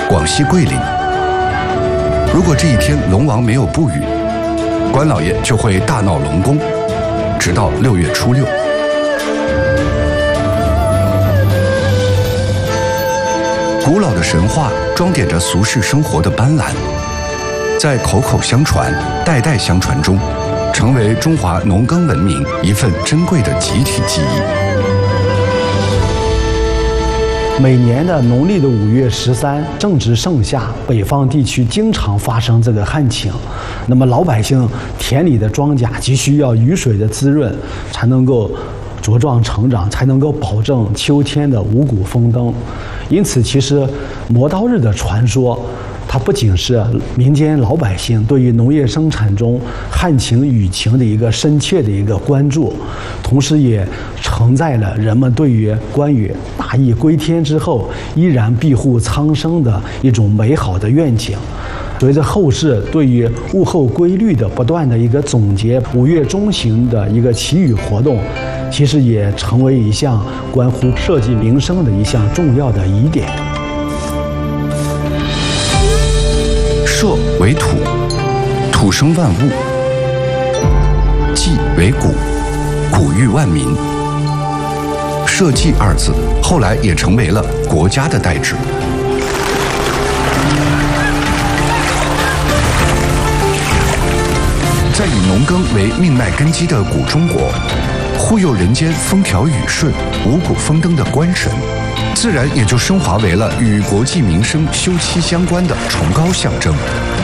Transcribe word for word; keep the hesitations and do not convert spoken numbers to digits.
广西桂林。如果这一天龙王没有布雨，关老爷就会大闹龙宫，直到六月初六。古老的神话装点着俗世生活的斑斓，在口口相传、代代相传中，成为中华农耕文明一份珍贵的集体记忆。 每年的农历的五月十三正值盛夏，北方地区经常发生这个旱情。那么老百姓田里的庄稼急需要雨水的滋润，才能够茁壮成长，才能够保证秋天的五谷丰登。因此，其实磨刀日的传说，它不仅是民间老百姓对于农业生产中旱情雨情的一个深切的一个关注，同时也承载了人们对于关于大义归天之后依然庇护苍生的一种美好的愿景。随着后世对于物候规律的不断的一个总结，五月中旬的一个祈雨活动，其实也成为一项关乎社稷民生的一项重要的仪典。 社为土，土生万物；稷为谷，谷育万民。社稷二字后来也成为了国家的代指。在以农耕为命脉根基的古中国，护佑人间风调雨顺、五谷丰登的官神，自然也就升华为了与国计民生休戚相关的崇高象征。